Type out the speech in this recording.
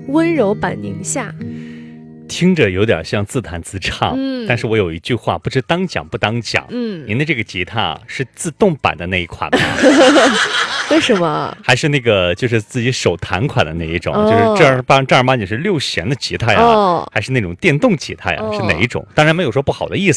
温柔版宁夏。 听着有点像自弹自唱，但是我有一句话不知当讲不当讲，您的这个吉他是自动版的那一款吗？ 为什么？ 还是那个就是自己手弹款的那一种，就是正儿八经是6弦的吉他呀，还是那种电动吉他呀，是哪一种？当然没有说不好的意思。